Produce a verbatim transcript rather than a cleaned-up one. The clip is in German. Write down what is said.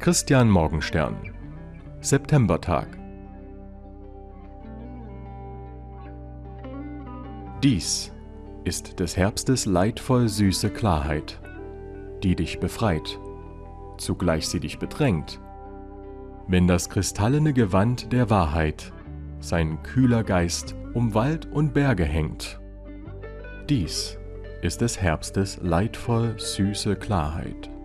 Christian Morgenstern. Septembertag. Dies ist des Herbstes leidvoll süße Klarheit, die dich befreit, zugleich sie dich bedrängt, wenn das kristallene Gewand der Wahrheit sein kühler Geist um Wald und Berge hängt. Dies ist des Herbstes leidvoll süße Klarheit.